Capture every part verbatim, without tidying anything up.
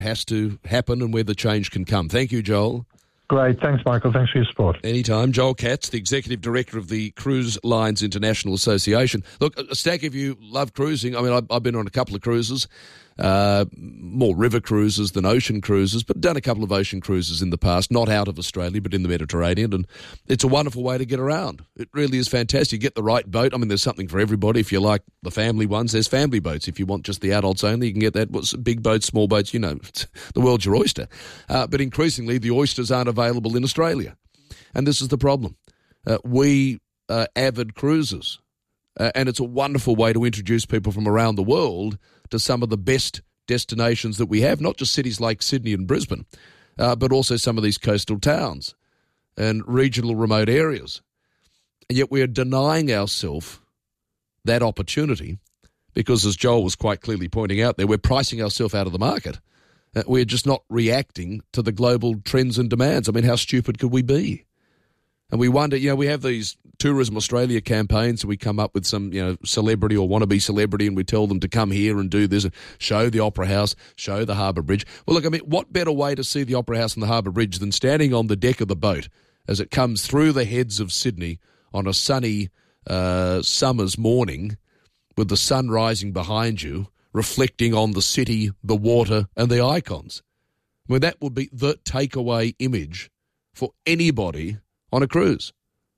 has to happen and where the change can come. Thank you, Joel. Great. Thanks, Michael. Thanks for your support. Anytime. Joel Katz, the Executive Director of the Cruise Lines International Association. Look, a stack of you love cruising. I mean, I've, I've been on a couple of cruises, uh, more river cruises than ocean cruises, but done a couple of ocean cruises in the past, not out of Australia, but in the Mediterranean, and it's a wonderful way to get around. It really is fantastic. You get the right boat. I mean, there's something for everybody. If you like the family ones, there's family boats. If you want just the adults only, you can get that. What's big boats, small boats, you know, the world's your oyster. Uh, but increasingly, the oysters aren't available in Australia. And this is the problem. Uh, we are avid cruisers, uh, and it's a wonderful way to introduce people from around the world to some of the best destinations that we have, not just cities like Sydney and Brisbane, uh, but also some of these coastal towns and regional remote areas. And yet we are denying ourselves that opportunity because, as Joel was quite clearly pointing out there, we're pricing ourselves out of the market. Uh, we're just not reacting to the global trends and demands. I mean, how stupid could we be? And we wonder, you know, we have these Tourism Australia campaigns, and we come up with some, you know, celebrity or wannabe celebrity, and we tell them to come here and do this, show the Opera House, show the Harbour Bridge. Well, look, I mean, what better way to see the Opera House and the Harbour Bridge than standing on the deck of the boat as it comes through the heads of Sydney on a sunny uh, summer's morning with the sun rising behind you, reflecting on the city, the water, and the icons. I mean, that would be the takeaway image for anybody on a cruise.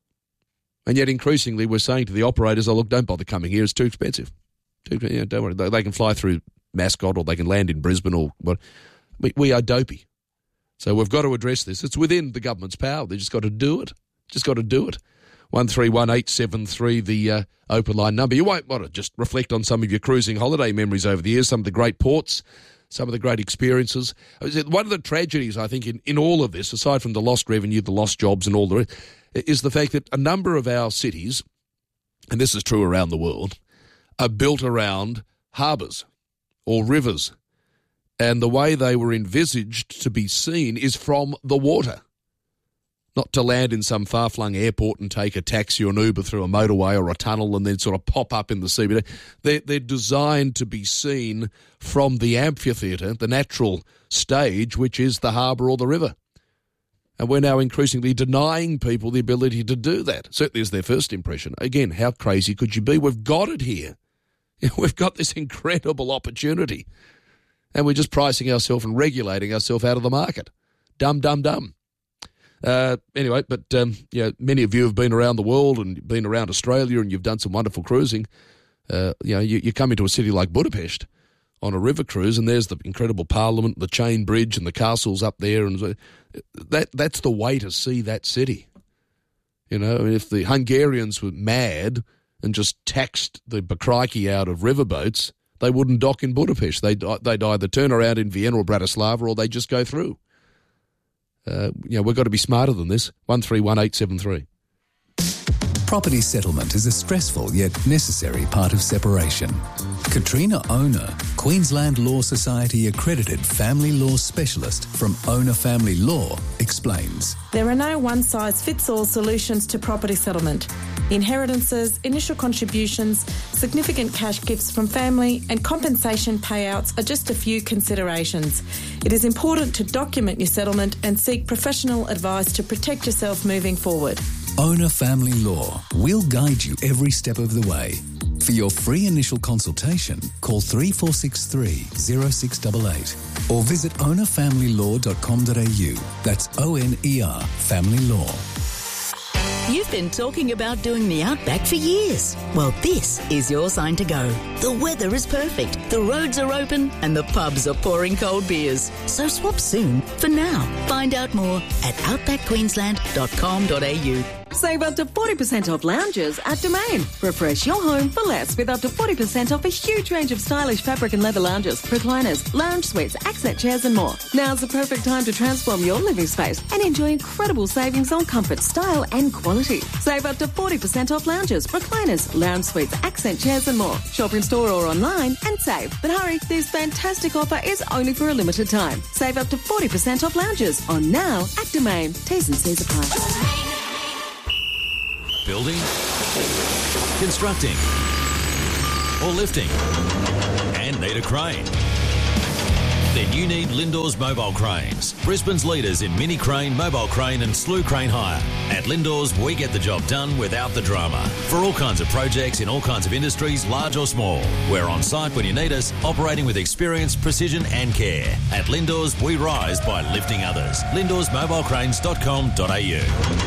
And yet increasingly we're saying to the operators, oh, look, don't bother coming here, it's too expensive. Too, you know, don't worry, they, they can fly through Mascot or they can land in Brisbane or what. We, we are dopey. So we've got to address this. It's within the government's power. They've just got to do it. Just got to do it. one three one eight seven three, the uh, open line number. You might want to just reflect on some of your cruising holiday memories over the years, some of the great ports, some of the great experiences. One of the tragedies, I think, in, in all of this, aside from the lost revenue, the lost jobs and all the rest, is the fact that a number of our cities, and this is true around the world, are built around harbours or rivers. And the way they were envisaged to be seen is from the water. Not to land in some far-flung airport and take a taxi or an Uber through a motorway or a tunnel and then sort of pop up in the sea. But they're, they're designed to be seen from the amphitheatre, the natural stage, which is the harbour or the river. And we're now increasingly denying people the ability to do that. Certainly as their first impression. Again, how crazy could you be? We've got it here. We've got this incredible opportunity. And we're just pricing ourselves and regulating ourselves out of the market. Dumb, dumb, dumb. Uh, anyway, but um, you know, many of you have been around the world and been around Australia, and you've done some wonderful cruising. Uh, you know, you, you come into a city like Budapest on a river cruise, and there's the incredible Parliament, the Chain Bridge, and the castles up there, and so that that's the way to see that city. You know, I mean, if the Hungarians were mad and just taxed the bakriki out of riverboats, they wouldn't dock in Budapest. They'd they'd either turn around in Vienna or Bratislava, or they just go through. Uh, you know, we've got to be smarter than this. one three one eight seven three. Property settlement is a stressful yet necessary part of separation. Katrina Owner, Queensland Law Society accredited family law specialist from Owner Family Law, explains. There are no one-size-fits-all solutions to property settlement. Inheritances, initial contributions, significant cash gifts from family and compensation payouts are just a few considerations. It is important to document your settlement and seek professional advice to protect yourself moving forward. Owner Family Law will guide you every step of the way. For your free initial consultation, call three four six three, zero six eight eight or visit owner family law dot com dot a u. That's O N E R Family Law. You've been talking about doing the Outback for years. Well, this is your sign to go. The weather is perfect, the roads are open, and the pubs are pouring cold beers. So swap soon for now. Find out more at outback queensland dot com dot a u. Save up to forty percent off lounges at Domain. Refresh your home for less with up to forty percent off a huge range of stylish fabric and leather lounges, recliners, lounge suites, accent chairs and more. Now's the perfect time to transform your living space and enjoy incredible savings on comfort, style and quality. Save up to forty percent off lounges, recliners, lounge suites, accent chairs and more. Shop in store or online and save. But hurry, this fantastic offer is only for a limited time. Save up to forty percent off lounges on now at Domain. T's and C's apply. Building, constructing, or lifting, and need a crane. Then you need Lindor's Mobile Cranes, Brisbane's leaders in mini crane, mobile crane and slew crane hire. At Lindor's, we get the job done without the drama. For all kinds of projects in all kinds of industries, large or small. We're on site when you need us, operating with experience, precision and care. At Lindor's, we rise by lifting others. lindors mobile cranes dot com dot a u.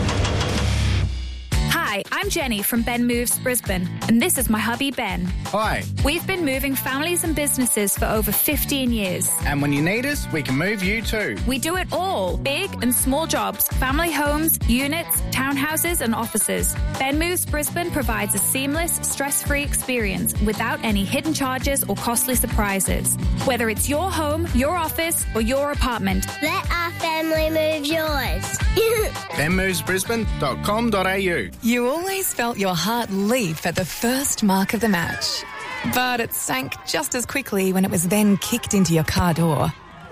Hi, I'm Jenny from Ben Moves Brisbane, and this is my hubby Ben. Hi. We've been moving families and businesses for over fifteen years. And when you need us, we can move you too. We do it all, big and small jobs, family homes, units, townhouses and offices. Ben Moves Brisbane provides a seamless, stress-free experience without any hidden charges or costly surprises. Whether it's your home, your office or your apartment. Let our family move yours. ben moves brisbane dot com dot a u. You always felt your heart leap at the first mark of the match. But it sank just as quickly when it was then kicked into your car door.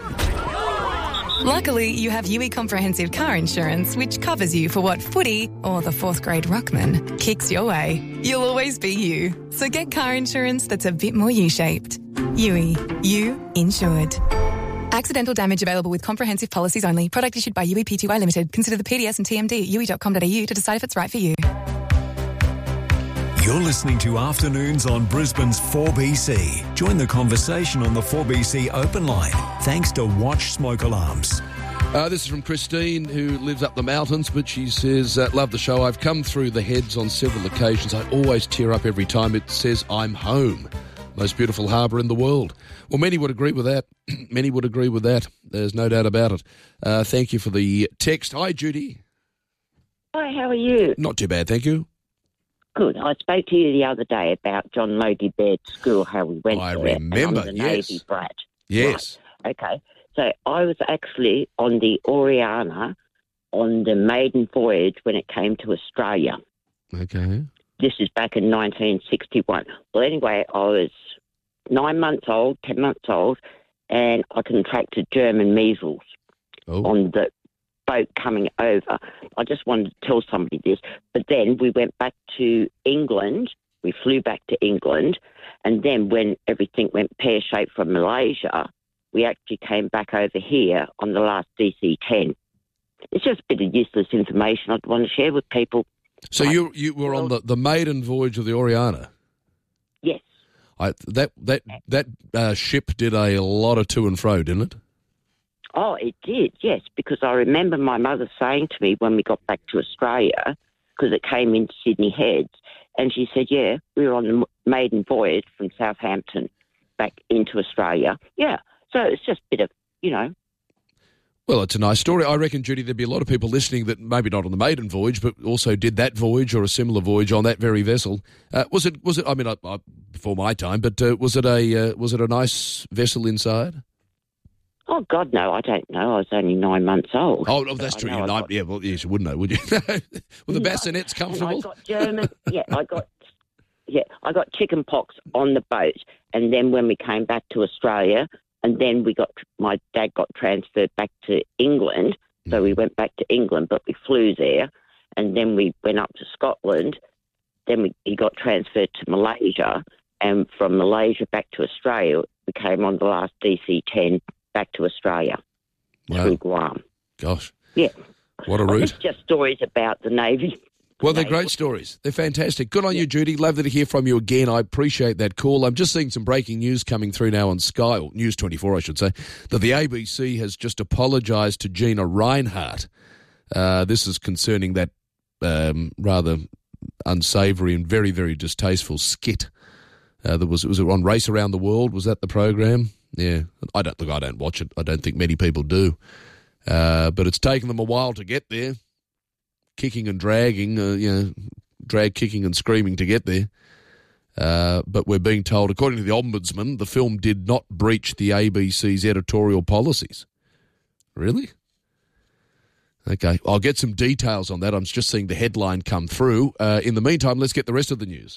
Luckily, you have U E Comprehensive Car Insurance, which covers you for what footy, or the fourth grade ruckman, kicks your way. You'll always be you. So get car insurance that's a bit more U-shaped. U E. You insured. Accidental damage available with comprehensive policies only. Product issued by U E P T Y Limited. Consider the P D S and T M D at u e dot com dot a u to decide if it's right for you. You're listening to Afternoons on Brisbane's four B C. Join the conversation on the four B C open line, thanks to Watch Smoke Alarms. Uh, this is from Christine, who lives up the mountains, but she says, uh, love the show. I've come through the heads on several occasions. I always tear up every time it says I'm home. Most beautiful harbour in the world. Well, many would agree with that. Many would agree with that. There's no doubt about it. Uh, thank you for the text. Hi, Judy. Hi, how are you? Not too bad, thank you. Good. I spoke to you the other day about John Logie Baird School, how we went I there. remember, and I'm the yes. Navy brat. Yes. Right. Okay. So I was actually on the Oriana on the maiden voyage when it came to Australia. Okay. This is back in nineteen sixty-one. Well, anyway, I was nine months old, ten months old, and I contracted German measles oh. on the boat coming over. I just wanted to tell somebody this. But then we went back to England. We flew back to England. And then when everything went pear-shaped from Malaysia, we actually came back over here on the last D C ten. It's just a bit of useless information I'd want to share with people. So you you were on the, the maiden voyage of the Oriana? Yes. I, that that that uh, ship did a lot of to and fro, didn't it? Oh, it did, yes, because I remember my mother saying to me when we got back to Australia, because it came into Sydney Heads, and she said, yeah, we were on the maiden voyage from Southampton back into Australia. Yeah, so it's just a bit of, you know. Well, it's a nice story. I reckon, Judy, there'd be a lot of people listening that maybe not on the maiden voyage, but also did that voyage or a similar voyage on that very vessel. Uh, was it? Was it? I mean, I, I, before my time, but uh, was it a uh, was it a nice vessel inside? Oh, God, no, I don't know. I was only nine months old. Oh, oh that's true. You're nine, got... Yeah, well, yes, you wouldn't know, would you? Were the bassinets comfortable? I got German, yeah, I got, yeah, I got chicken pox on the boat, and then when we came back to Australia, and then we got, my dad got transferred back to England, so we went back to England, but we flew there, and then we went up to Scotland, then we, he got transferred to Malaysia, and from Malaysia back to Australia, we came on the last D C ten back to Australia, wow. through Guam. Gosh. Yeah. What a well, route. It's just stories about the Navy. Well, they're great stories. They're fantastic. Good on yeah. you, Judy. Lovely to hear from you again. I appreciate that call. I'm just seeing some breaking news coming through now on Sky, or News twenty-four, I should say, that the A B C has just apologised to Gina Rinehart. Uh, this is concerning that um, rather unsavoury and very, very distasteful skit. Uh, that was, was it on Race Around the World? Was that the program? Yeah. I don't look. I don't watch it. I don't think many people do. Uh, but it's taken them a while to get there. Kicking and dragging, uh, you know, drag kicking and screaming to get there. Uh, but we're being told, according to the Ombudsman, the film did not breach the A B C's editorial policies. Really? Okay, I'll get some details on that. I'm just seeing the headline come through. Uh, in the meantime, let's get the rest of the news.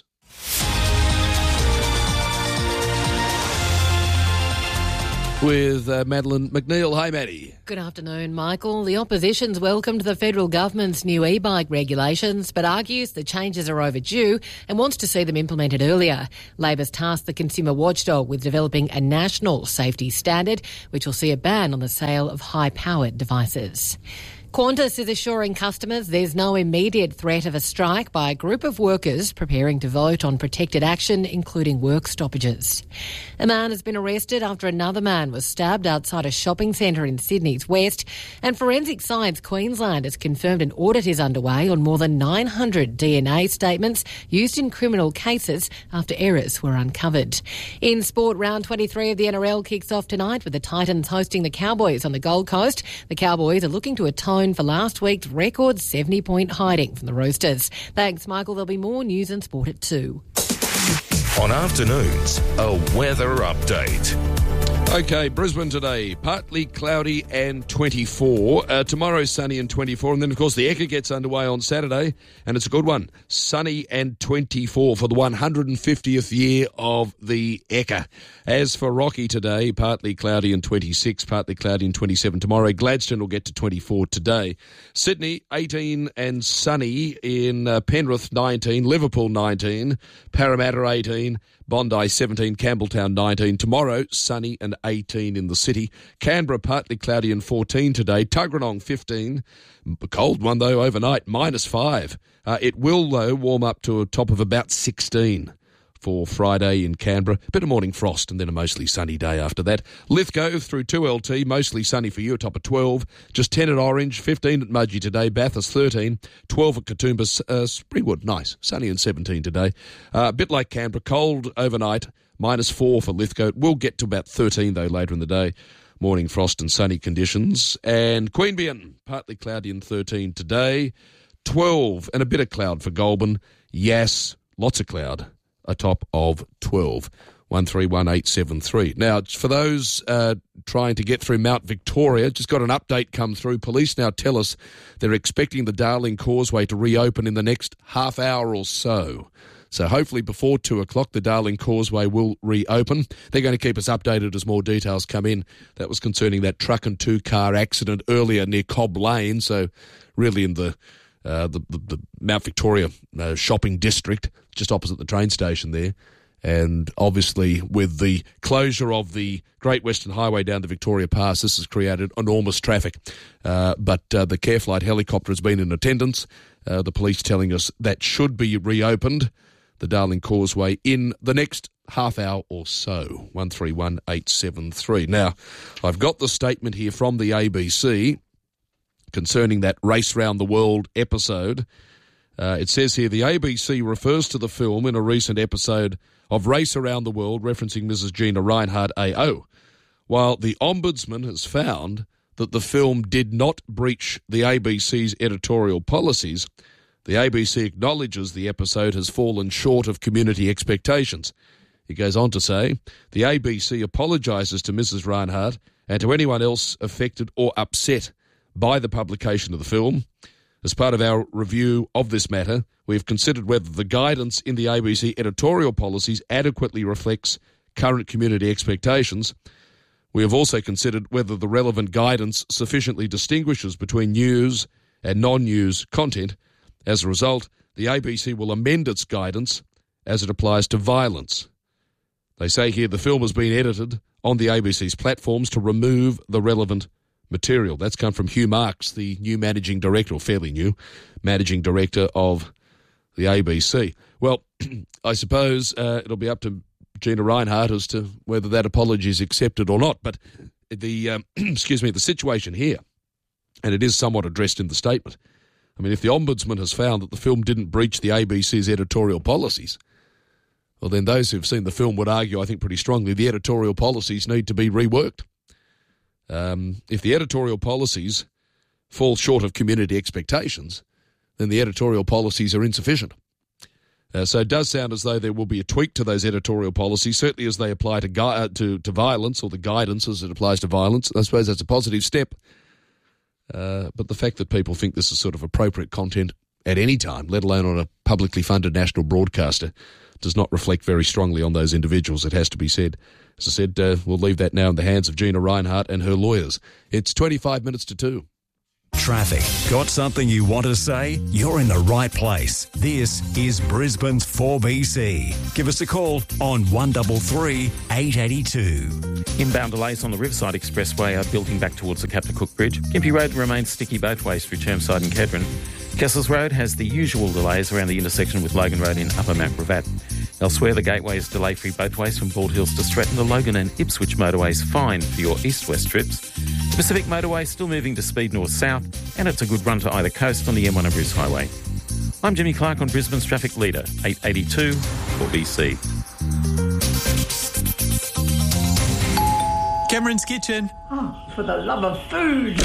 with uh, Madeline McNeil. Hey, Maddie. Good afternoon, Michael. The opposition's welcomed the federal government's new e-bike regulations, but argues the changes are overdue and wants to see them implemented earlier. Labor's tasked the consumer watchdog with developing a national safety standard, which will see a ban on the sale of high-powered devices. Qantas is assuring customers there's no immediate threat of a strike by a group of workers preparing to vote on protected action, including work stoppages. A man has been arrested after another man was stabbed outside a shopping centre in Sydney's west, and Forensic Science Queensland has confirmed an audit is underway on more than nine hundred D N A statements used in criminal cases after errors were uncovered. In sport, round twenty-three of the N R L kicks off tonight with the Titans hosting the Cowboys on the Gold Coast. The Cowboys are looking to atone for last week's record seventy-point hiding from the Roosters. Thanks, Michael. There'll be more news and sport at two. On afternoons, a weather update. Okay, Brisbane today, partly cloudy and twenty-four. Uh, tomorrow, sunny and twenty-four. And then, of course, the Ekka gets underway on Saturday, and it's a good one. Sunny and twenty-four for the one hundred fiftieth year of the Ekka. As for Rocky today, partly cloudy and twenty-six, partly cloudy and twenty-seven tomorrow. Gladstone will get to twenty-four today. Sydney, eighteen and sunny. In uh, Penrith, nineteen. Liverpool, nineteen. Parramatta, eighteen. Bondi, seventeen. Campbelltown, nineteen. Tomorrow, sunny and eighteen in the city. Canberra, partly cloudy and fourteen today. Tuggeranong, fifteen. A cold one, though, overnight, minus five. Uh, it will, though, warm up to a top of about sixteen for Friday in Canberra. A bit of morning frost and then a mostly sunny day after that. Lithgow through two L T, mostly sunny for you, a top of twelve. Just ten at Orange, fifteen at Mudgee today. Bathurst, thirteen. twelve at Katoomba. Uh, Springwood, nice. Sunny and seventeen today. Uh, a bit like Canberra, cold overnight, minus four for Lithgow. It will get to about thirteen, though, later in the day. Morning frost and sunny conditions. And Queanbeyan, partly cloudy and thirteen today. twelve and a bit of cloud for Goulburn. Yass, lots of cloud. A top of twelve. one three one eight seven three. Now, for those uh, trying to get through Mount Victoria, just got an update come through. Police now tell us they're expecting the Darling Causeway to reopen in the next half hour or so. So hopefully before two o'clock, the Darling Causeway will reopen. They're going to keep us updated as more details come in. That was concerning that truck and two-car accident earlier near Cobb Lane, so really in the Uh, the, the, the Mount Victoria uh, shopping district, just opposite the train station there. And obviously with the closure of the Great Western Highway down to Victoria Pass, this has created enormous traffic. Uh, but uh, the Careflight helicopter has been in attendance. Uh, the police telling us that should be reopened, the Darling Causeway, in the next half hour or so. one three one eight seven three. Now, I've got the statement here from the A B C concerning that Race Round the World episode. Uh, it says here, the A B C refers to the film in a recent episode of Race Around the World, referencing Missus Gina Rinehart A O. While the Ombudsman has found that the film did not breach the A B C's editorial policies, the A B C acknowledges the episode has fallen short of community expectations. He goes on to say, the A B C apologises to Missus Rinehart and to anyone else affected or upset by the publication of the film. As part of our review of this matter, we have considered whether the guidance in the A B C editorial policies adequately reflects current community expectations. We have also considered whether the relevant guidance sufficiently distinguishes between news and non-news content. As a result, the A B C will amend its guidance as it applies to violence. They say here the film has been edited on the A B C's platforms to remove the relevant material. That's come from Hugh Marks, the new managing director, or fairly new managing director of the A B C. Well, I suppose uh, it'll be up to Gina Rinehart as to whether that apology is accepted or not. But the um, excuse me, the situation here, and it is somewhat addressed in the statement. I mean, if the Ombudsman has found that the film didn't breach the A B C's editorial policies, well, then those who've seen the film would argue, I think, pretty strongly, the editorial policies need to be reworked. Um, if the editorial policies fall short of community expectations, then the editorial policies are insufficient. Uh, so it does sound as though there will be a tweak to those editorial policies, certainly as they apply to, gui- uh, to, to violence, or the guidance as it applies to violence. I suppose that's a positive step. Uh, but the fact that people think this is sort of appropriate content at any time, let alone on a publicly funded national broadcaster, does not reflect very strongly on those individuals, it has to be said. As I said, uh, we'll leave that now in the hands of Gina Reinhardt and her lawyers. It's twenty-five minutes to two. Traffic. Got something you want to say? You're in the right place. This is Brisbane's four B C. Give us a call on one three three, eight eight two. Inbound delays on the Riverside Expressway are building back towards the Captain Cook Bridge. Gympie Road remains sticky both ways through Chermside and Kedron. Kessels Road has the usual delays around the intersection with Logan Road in Upper Mount Gravatt. Elsewhere, the gateway is delay-free both ways from Bald Hills to Stratton. The Logan and Ipswich motorways fine for your east-west trips. Pacific Motorway still moving to speed north-south, and it's a good run to either coast on the M one and Bruce Highway. I'm Jimmy Clark on Brisbane's Traffic Leader, eight eighty-two for B C. Cameron's Kitchen. Oh, for the love of food.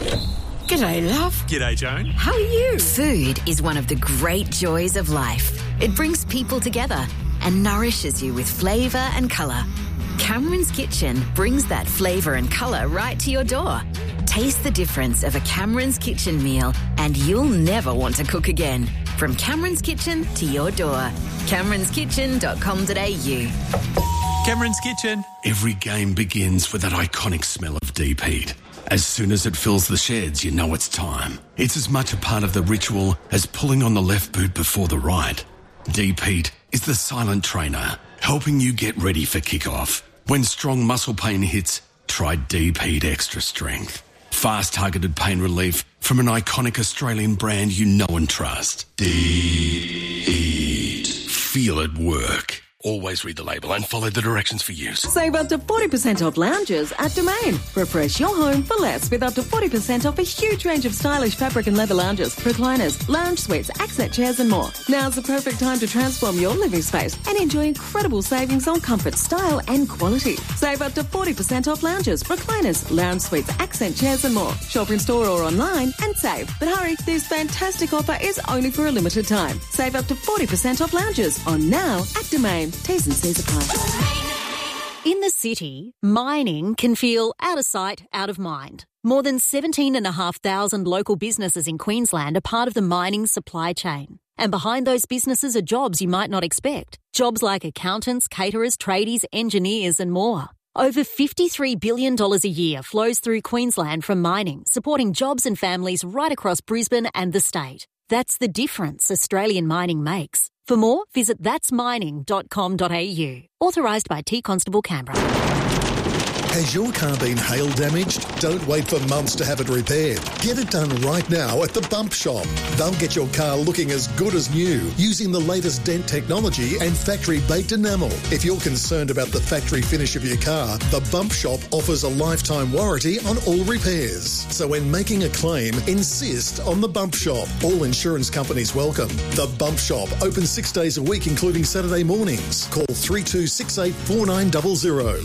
G'day, love. G'day, Joan. How are you? Food is one of the great joys of life. It brings people together and nourishes you with flavour and colour. Cameron's Kitchen brings that flavour and colour right to your door. Taste the difference of a Cameron's Kitchen meal and you'll never want to cook again. From Cameron's Kitchen to your door. camerons kitchen dot com dot a u. Cameron's Kitchen. Every game begins with that iconic smell of deep heat. As soon as it fills the sheds, you know it's time. It's as much a part of the ritual as pulling on the left boot before the right. Deep Heat is the silent trainer, helping you get ready for kickoff. When strong muscle pain hits, try Deep Heat Extra Strength. Fast targeted pain relief from an iconic Australian brand you know and trust. Deep Heat. Feel it work. Always read the label and follow the directions for use. Save up to forty percent off lounges at Domain. Refresh your home for less with up to forty percent off a huge range of stylish fabric and leather lounges, recliners, lounge suites, accent chairs and more. Now's the perfect time to transform your living space and enjoy incredible savings on comfort, style and quality. Save up to forty percent off lounges, recliners, lounge suites, accent chairs and more. Shop in store or online and save. But hurry, this fantastic offer is only for a limited time. Save up to forty percent off lounges on now at Domain. T's and C's apply. In the city, mining can feel out of sight, out of mind. More than seventeen thousand five hundred local businesses in Queensland are part of the mining supply chain. And behind those businesses are jobs you might not expect. Jobs like accountants, caterers, tradies, engineers and more. Over fifty-three billion dollars a year flows through Queensland from mining, supporting jobs and families right across Brisbane and the state. That's the difference Australian mining makes. For more, visit thats mining dot com dot a u. Authorised by T Constable Canberra. Has your car been hail damaged? Don't wait for months to have it repaired. Get it done right now at the Bump Shop. They'll get your car looking as good as new using the latest dent technology and factory-baked enamel. If you're concerned about the factory finish of your car, the Bump Shop offers a lifetime warranty on all repairs. So when making a claim, insist on the Bump Shop. All insurance companies welcome. The Bump Shop, open six days a week, including Saturday mornings. Call three two six eight four nine zero zero.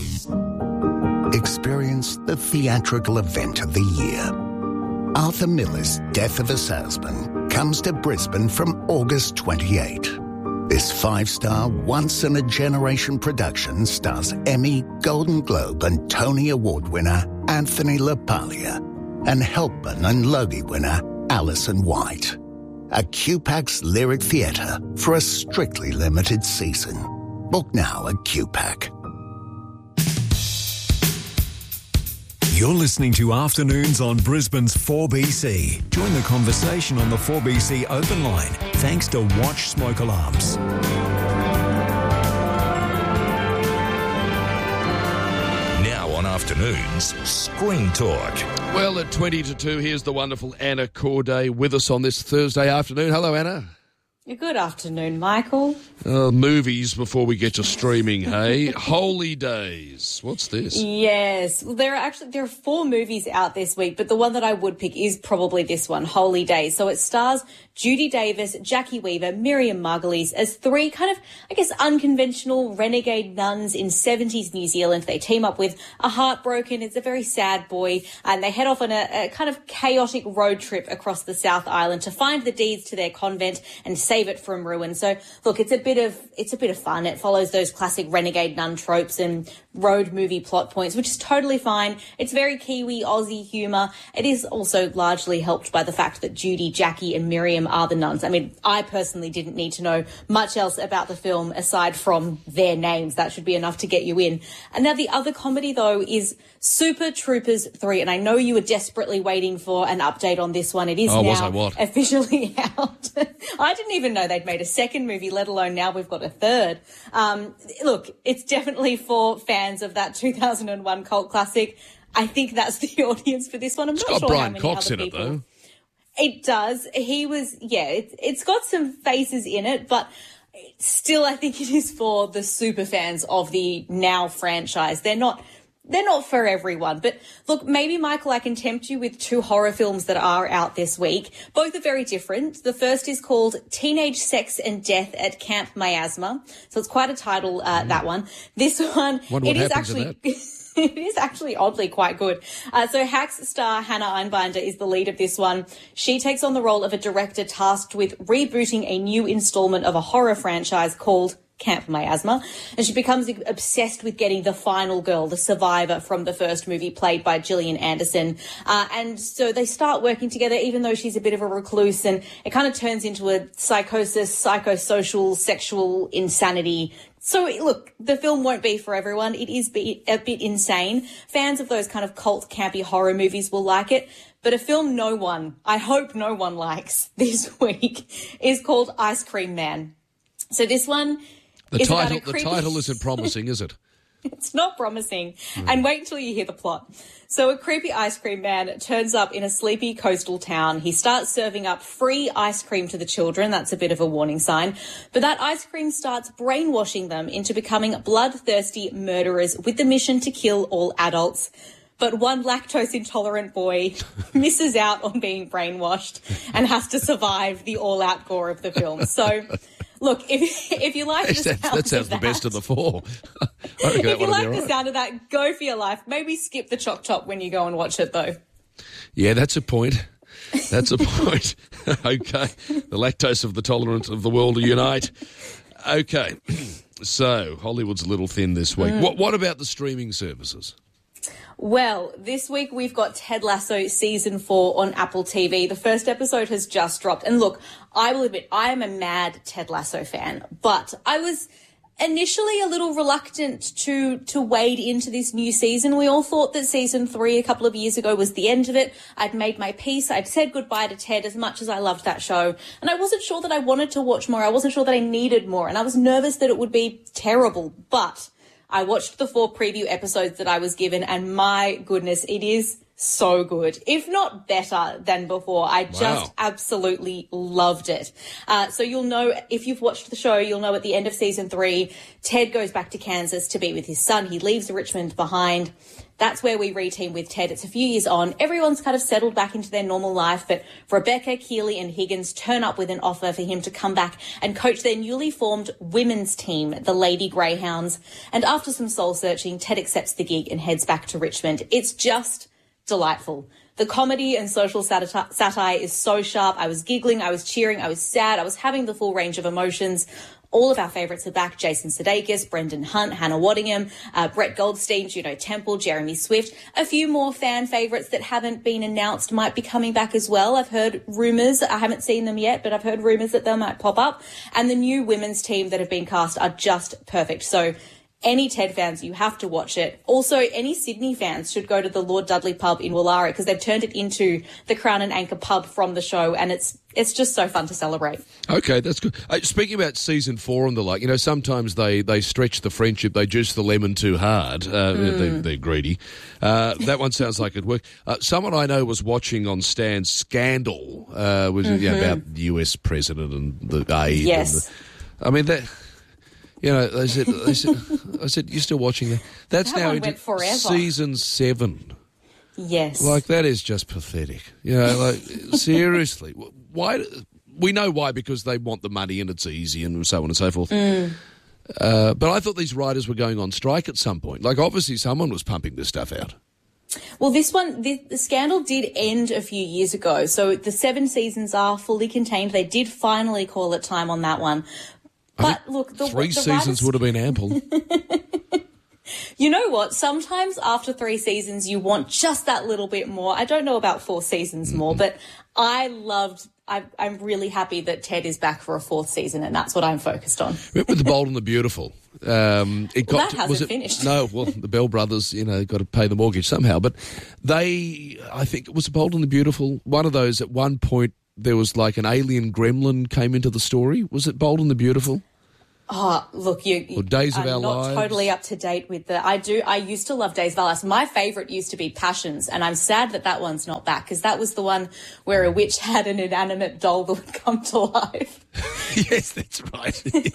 Experience the theatrical event of the year. Arthur Miller's Death of a Salesman comes to Brisbane from August twenty-eighth. This five-star, once-in-a-generation production stars Emmy, Golden Globe and Tony Award winner Anthony LaPaglia and Helpman and Logie winner Alison White. A Q PAC's Lyric Theatre for a strictly limited season. Book now at Q PAC. You're listening to Afternoons on Brisbane's four B C. Join the conversation on the four B C open line thanks to Watch Smoke Alarms. Now on Afternoons, Screen Talk. Well, at twenty to two, here's the wonderful Anna Corday with us on this Thursday afternoon. Hello, Anna. Good afternoon, Michael. Uh, movies before we get to streaming, hey? Holy Days. What's this? Yes. Well, there are actually there are four movies out this week, but the one that I would pick is probably this one, Holy Days. So it stars Judy Davis, Jackie Weaver, Miriam Margolyes as three kind of, I guess, unconventional renegade nuns in seventies New Zealand. They team up with a heartbroken, it's a very sad boy, and they head off on a, a kind of chaotic road trip across the South Island to find the deeds to their convent and save it from ruin. So look, it's a bit of it's a bit of fun. It follows those classic renegade nun tropes and road movie plot points, which is totally fine. It's very Kiwi, Aussie humour. It is also largely helped by the fact that Judy, Jackie and Miriam are the nuns. I mean, I personally didn't need to know much else about the film aside from their names. That should be enough to get you in. And now the other comedy, though, is Super Troopers three. And I know you were desperately waiting for an update on this one. It is oh, now was I what? officially out. I didn't even know they'd made a second movie, let alone now we've got a third. Um, look, it's definitely for fans of that two thousand one cult classic. I think that's the audience for this one. I'm it's not got sure Brian how many Cox other in people. it, though. It does. He was, yeah, it, it's got some faces in it, but still I think it is for the super fans of the Now franchise. They're not... They're not for everyone. But look, maybe, Michael, I can tempt you with two horror films that are out this week. Both are very different. The first is called Teenage Sex and Death at Camp Miasma. So it's quite a title, uh, mm. that one. This one, Wonder what it is happens actually... to that. It is actually oddly quite good. Uh, so Hacks star Hannah Einbinder is the lead of this one. She takes on the role of a director tasked with rebooting a new installment of a horror franchise called Camp Miasma, and she becomes obsessed with getting the final girl, the survivor from the first movie, played by Gillian Anderson. Uh, and so they start working together, even though she's a bit of a recluse, and it kind of turns into a psychosis, psychosocial, sexual insanity. So, look, the film won't be for everyone. It is be a bit insane. Fans of those kind of cult, campy horror movies will like it. But a film no one, I hope no one likes this week, is called Ice Cream Man. So this one... The is title, about a creepy... the title isn't promising, is it? It's not promising. Mm. And wait until you hear the plot. So a creepy ice cream man turns up in a sleepy coastal town. He starts serving up free ice cream to the children. That's a bit of a warning sign. But that ice cream starts brainwashing them into becoming bloodthirsty murderers with the mission to kill all adults. But one lactose-intolerant boy misses out on being brainwashed and has to survive the all-out gore of the film. So... Look, if if you like the sound that sounds of that, the best of the four. If you like the right. sound of that, go for your life. Maybe skip the Choc Top when you go and watch it, though. Yeah, that's a point. That's a point. Okay. The lactose of the tolerant of the world unite. Okay. So, Hollywood's a little thin this week. Mm. What What about the streaming services? Well, this week we've got Ted Lasso Season four on Apple T V. The first episode has just dropped. And look, I will admit, I am a mad Ted Lasso fan, but I was initially a little reluctant to to wade into this new season. We all thought that Season three a couple of years ago was the end of it. I'd made my peace. I'd said goodbye to Ted as much as I loved that show. And I wasn't sure that I wanted to watch more. I wasn't sure that I needed more. And I was nervous that it would be terrible. But I watched the four preview episodes that I was given, and my goodness, it is so good, if not better than before. I just wow. absolutely loved it. Uh, so you'll know, if you've watched the show, you'll know at the end of season three, Ted goes back to Kansas to be with his son. He leaves Richmond behind. That's where we reteam with Ted. It's a few years on. Everyone's kind of settled back into their normal life, but Rebecca, Keeley and Higgins turn up with an offer for him to come back and coach their newly formed women's team, the Lady Greyhounds. And after some soul searching, Ted accepts the gig and heads back to Richmond. It's just delightful. The comedy and social sati- satire is so sharp. I was giggling, I was cheering, I was sad, I was having the full range of emotions. All of our favourites are back. Jason Sudeikis, Brendan Hunt, Hannah Waddingham, uh, Brett Goldstein, Juno Temple, Jeremy Swift. A few more fan favourites that haven't been announced might be coming back as well. I've heard rumours. I haven't seen them yet, but I've heard rumours that they might pop up. And the new women's team that have been cast are just perfect. So any Ted fans, you have to watch it. Also, any Sydney fans should go to the Lord Dudley pub in Woollahra because they've turned it into the Crown and Anchor pub from the show, and it's it's just so fun to celebrate. Okay, that's good. Uh, speaking about season four and the like, you know, sometimes they, they stretch the friendship, they juice the lemon too hard. Uh, mm. they're, they're greedy. Uh, that one sounds like it'd work. Uh, someone I know was watching on Stan's Scandal, uh, was mm-hmm. you know, about the U S president and the aid. Yes. And the, I mean, that... You know, they said, they said, I said, you're still watching that? That's that now one into went forever. season seven. Yes. Like, that is just pathetic. You know, like, seriously. Why? We know why, because they want the money and it's easy and so on and so forth. Mm. Uh, but I thought these writers were going on strike at some point. Like, obviously someone was pumping this stuff out. Well, this one, the, the Scandal did end a few years ago. So the seven seasons are fully contained. They did finally call it time on that one. But look, the, three the seasons writers... would have been ample. You know what? Sometimes after three seasons, you want just that little bit more. I don't know about four seasons mm-hmm. more, but I loved. I, I'm really happy that Ted is back for a fourth season, and that's what I'm focused on. Remember The Bold and the Beautiful? Um, it well, got that to, hasn't was it, finished. No, well, the Bell brothers, you know, got to pay the mortgage somehow. But they, I think it was The Bold and the Beautiful. One of those, at one point, there was like an alien gremlin came into the story. Was it Bold and the Beautiful? Oh, look, you, you or Days of I'm Our not Lives. Totally up to date with the. I do. I used to love Days of Our Lives. My favourite used to be Passions, and I'm sad that that one's not back because that was the one where a witch had an inanimate doll that would come to life. Yes, that's right.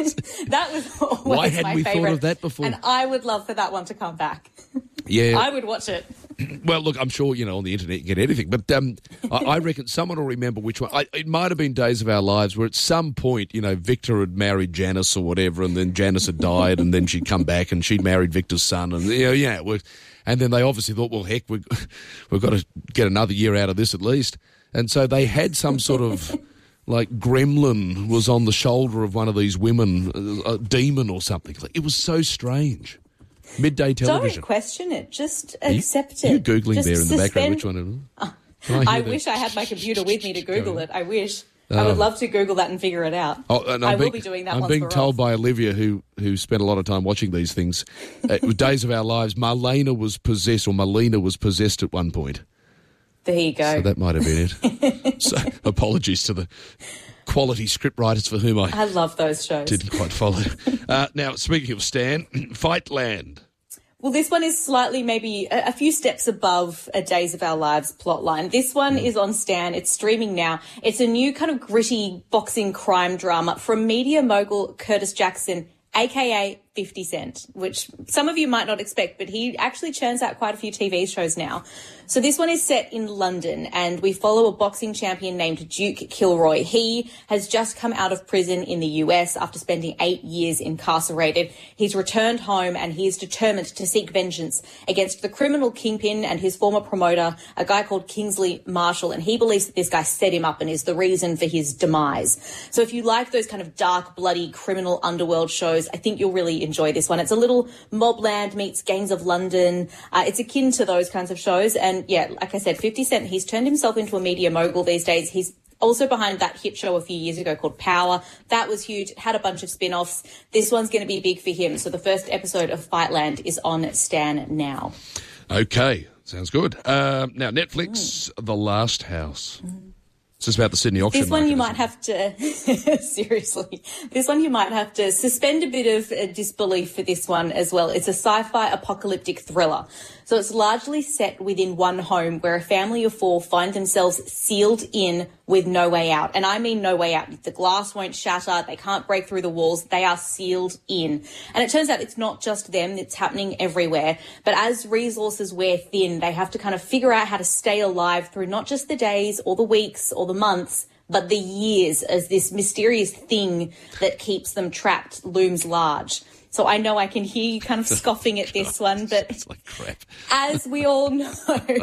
That was always Why hadn't my we favourite. thought of that before? And I would love for that one to come back. Yeah, I would watch it. Well, look, I'm sure, you know, on the internet you get anything, but um, I, I reckon someone will remember which one. I, it might have been Days of Our Lives where at some point, you know, Victor had married Janice or whatever, and then Janice had died, and then she'd come back and she'd married Victor's son, and, you know, yeah, it worked. And then they obviously thought, well, heck, we've, we've got to get another year out of this at least. And so they had some sort of, like, gremlin was on the shoulder of one of these women, a, a demon or something. It was so strange. Midday television. Don't question it. Just Are you, accept You're it. Googling Just there in the suspend... background which one it is. Uh, I, I wish I had my computer with me to Google it. I wish. Oh. I would love to Google that and figure it out. Oh, and I I'm will being, be doing that I'm once being we're told off. by Olivia, who who spent a lot of time watching these things, uh, it was Days of Our Lives, Marlena was possessed, or Marlena was possessed at one point. There you go. So that might have been it. So apologies to the quality scriptwriters for whom I, I love those shows. didn't quite follow. Uh, now, speaking of Stan, Fightland. Well, this one is slightly maybe a, a few steps above a Days of Our Lives plotline. This one mm. is on Stan. It's streaming now. It's a new kind of gritty boxing crime drama from media mogul Curtis Jackson, a k a fifty Cent, which some of you might not expect, but he actually churns out quite a few T V shows now. So this one is set in London, and we follow a boxing champion named Duke Kilroy. He has just come out of prison in the U S after spending eight years incarcerated. He's returned home, and he is determined to seek vengeance against the criminal kingpin and his former promoter, a guy called Kingsley Marshall, and he believes that this guy set him up and is the reason for his demise. So if you like those kind of dark, bloody, criminal underworld shows, I think you'll really enjoy this one. It's a little Mobland meets Gangs of London. Uh, it's akin to those kinds of shows. And yeah, like I said, fifty Cent, he's turned himself into a media mogul these days. He's also behind that hit show a few years ago called Power. That was huge. It had a bunch of spin-offs. This one's going to be big for him. So the first episode of Fightland is on Stan now. Okay, sounds good. Um, now, Netflix, mm. The Last House. Mm. It's just about the Sydney auction. This one market, you might have to, seriously, this one you might have to suspend a bit of uh, disbelief for this one as well. It's a sci-fi apocalyptic thriller. So it's largely set within one home where a family of four find themselves sealed in with no way out. And I mean no way out. The glass won't shatter. They can't break through the walls. They are sealed in. And it turns out it's not just them. It's happening everywhere. But as resources wear thin, they have to kind of figure out how to stay alive through not just the days or the weeks or the months, but the years as this mysterious thing that keeps them trapped looms large. So I know I can hear you kind of scoffing at this one, but it's like crap. As we all know,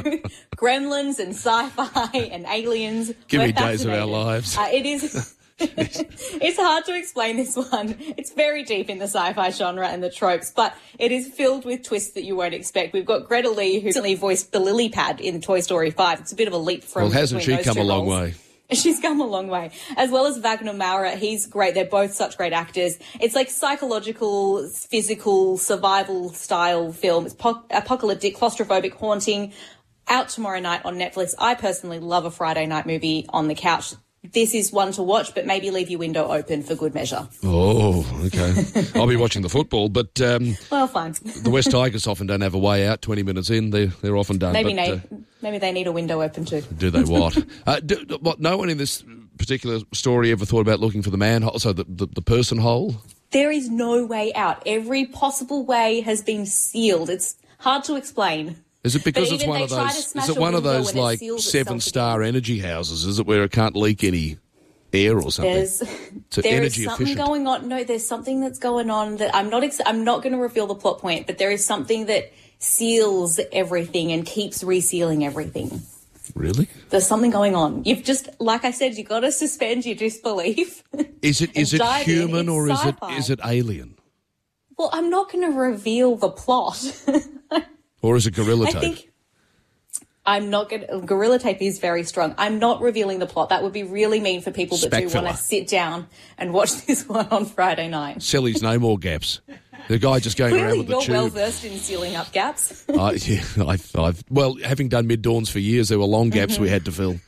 gremlins and sci-fi and aliens. Give me Days of Our Lives. Uh, it is. It's hard to explain this one. It's very deep in the sci-fi genre and the tropes, but it is filled with twists that you won't expect. We've got Greta Lee, who recently voiced the Lily Pad in Toy Story five. It's a bit of a leap from. Well, hasn't she come a long roles. way? She's come a long way. As well as Wagner Maurer, he's great. They're both such great actors. It's like psychological, physical, survival style film. It's po- apocalyptic, claustrophobic, haunting. Out tomorrow night on Netflix. I personally love a Friday night movie on the couch. This is one to watch, but maybe leave your window open for good measure. Oh, okay. I'll be watching the football, but... Um, well, fine. The West Tigers often don't have a way out. twenty minutes in, they're, they're often done. Maybe, but, need, uh, maybe they need a window open too. Do they what? uh, do, what? No one in this particular story ever thought about looking for the manhole, so the, the, the person hole? There is no way out. Every possible way has been sealed. It's hard to explain. Is it because it's one of those? Is it one of those like seven-star energy houses? Is it where it can't leak any air or something? There's so there energy is something efficient. going on. No, there's something that's going on that I'm not. Ex- I'm not going to reveal the plot point, but there is something that seals everything and keeps resealing everything. Really? There's something going on. You've just, like I said, you've got to suspend your disbelief. Is it is it human or is it is it alien? Well, I'm not going to reveal the plot. Or is it Gorilla I Tape? think I'm not going to... Gorilla Tape is very strong. I'm not revealing the plot. That would be really mean for people that do Specfilla. want to sit down and watch this one on Friday night. Silly's no more gaps. The guy just going Clearly, around with the you're tube. well versed in sealing up gaps. I, yeah, I've, I've, well, having done mid-dawns for years, there were long gaps Mhm. we had to fill.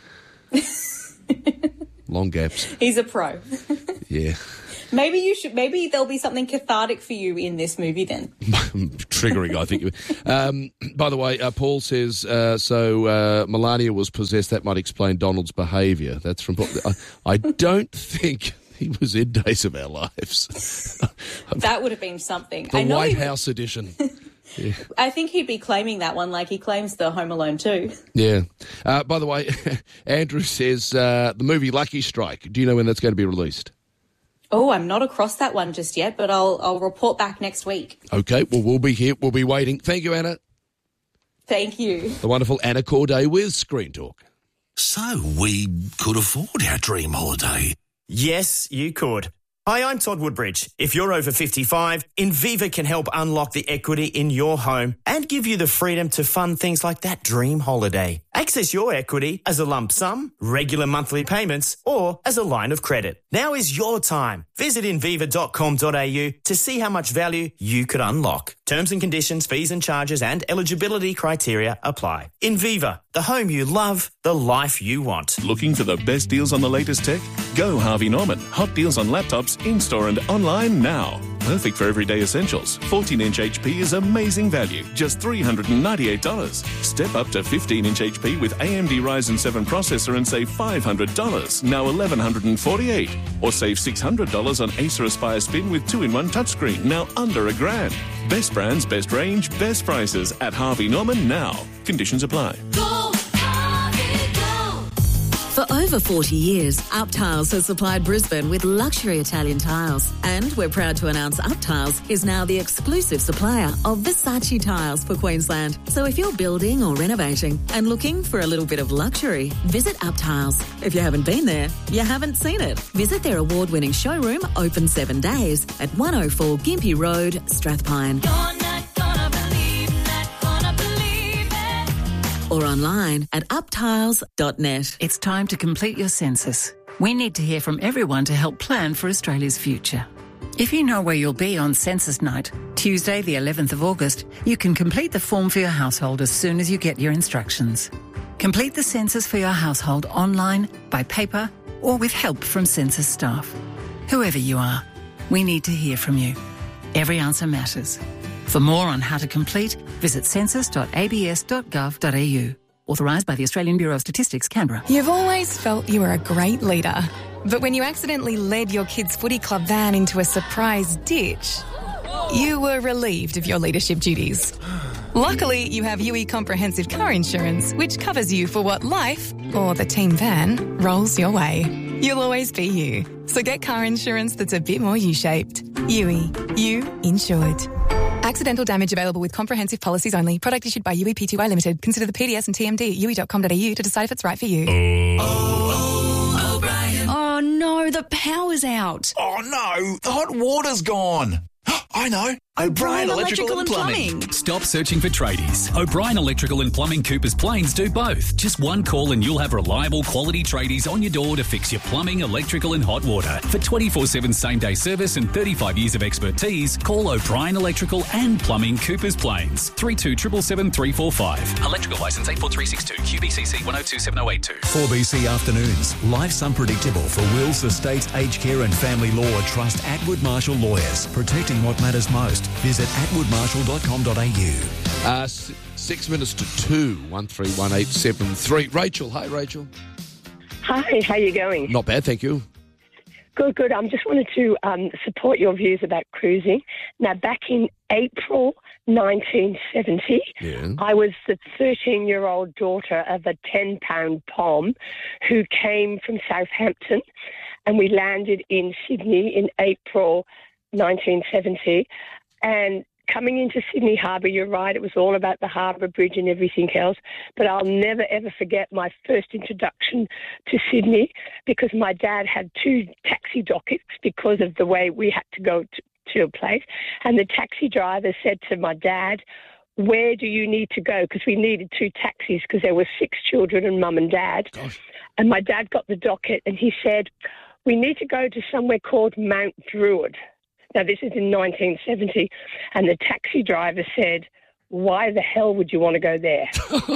Long gaps. He's a pro. Yeah. Maybe you should. Maybe there'll be something cathartic for you in this movie then. Triggering, I think. Um, by the way, uh, Paul says, uh, so uh, Melania was possessed. That might explain Donald's behaviour. That's from... I, I don't think he was in Days of Our Lives. That would have been something. The I know White he would- House edition. Yeah. I think he'd be claiming that one like he claims the Home Alone too. Yeah. Uh, by the way, Andrew says uh, the movie Lucky Strike. Do you know when that's going to be released? Oh, I'm not across that one just yet, but I'll I'll report back next week. Okay. Well, we'll be here. We'll be waiting. Thank you, Anna. Thank you. The wonderful Anna Corday with Screen Talk. So we could afford our dream holiday. Yes, you could. Hi, I'm Todd Woodbridge. If you're over fifty-five, Inviva can help unlock the equity in your home and give you the freedom to fund things like that dream holiday. Access your equity as a lump sum, regular monthly payments, or as a line of credit. Now is your time. Visit inviva dot com dot a u to see how much value you could unlock. Terms and conditions, fees and charges, and eligibility criteria apply. Inviva, the home you love, the life you want. Looking for the best deals on the latest tech? Go Harvey Norman. Hot deals on laptops in-store and online now. Perfect for everyday essentials. fourteen inch H P is amazing value, just three hundred ninety-eight dollars. Step up to fifteen inch H P with A M D Ryzen seven processor and save five hundred dollars, now eleven forty-eight dollars. Or save six hundred dollars on Acer Aspire Spin with two in one touchscreen, now under a grand. Best brands, best range, best prices at Harvey Norman now. Conditions apply. For over forty years, Up Tiles has supplied Brisbane with luxury Italian tiles. And we're proud to announce Up Tiles is now the exclusive supplier of Versace tiles for Queensland. So if you're building or renovating and looking for a little bit of luxury, visit Up Tiles. If you haven't been there, you haven't seen it. Visit their award-winning showroom, open seven days, at one oh four Gympie Road, Strathpine. Or online at uptiles dot net. It's time to complete your census. We need to hear from everyone to help plan for Australia's future. If you know where you'll be on census night, Tuesday the eleventh of August, you can complete the form for your household as soon as you get your instructions. Complete the census for your household online, by paper, or with help from census staff. Whoever you are, we need to hear from you. Every answer matters. For more on how to complete, visit census dot a b s dot gov dot a u. Authorised by the Australian Bureau of Statistics, Canberra. You've always felt you were a great leader. But when you accidentally led your kids' footy club van into a surprise ditch, you were relieved of your leadership duties. Luckily, you have U E Comprehensive Car Insurance, which covers you for what life, or the team van, rolls your way. You'll always be you. So get car insurance that's a bit more U-shaped. U E. You insured. Accidental damage available with comprehensive policies only. Product issued by U E P T Y Limited. Consider the P D S and T M D at u e dot com dot a u to decide if it's right for you. Oh, O'Brien. Oh no, the power's out. Oh no, the hot water's gone. I know. O'Brien Electrical, and Plumbing. Stop searching for tradies. O'Brien Electrical and Plumbing Coopers Plains do both. Just one call and you'll have reliable quality tradies on your door to fix your plumbing, electrical and hot water. For twenty-four seven same-day service and thirty-five years of expertise, call O'Brien Electrical and Plumbing Coopers Plains. three two seven seven three four five. Electrical licence eight four three six two. Q B C C one oh two seven oh eight two. four B C Afternoons. Life's unpredictable for wills, estates, aged care and family law. Trust Atwood Marshall Lawyers. Protecting what matters most. Visit atwood marshall dot com dot a u. Uh, s- six minutes to two, one three one eight seven three. Rachel, hi Rachel. Hi, how you going? Not bad, thank you. Good, good. I um, just wanted to um, support your views about cruising. Now, back in April nineteen seventy, yeah. I was the thirteen-year-old daughter of a ten-pound Pom who came from Southampton, and we landed in Sydney in April nineteen seventy. And coming into Sydney Harbour, you're right, it was all about the Harbour Bridge and everything else. But I'll never, ever forget my first introduction to Sydney because my dad had two taxi dockets because of the way we had to go to, to a place, and the taxi driver said to my dad, where do you need to go? Because we needed two taxis because there were six children and mum and dad. Gosh. And my dad got the docket and he said, we need to go to somewhere called Mount Druitt. Now, this is in nineteen seventy. And the taxi driver said, why the hell would you want to go there?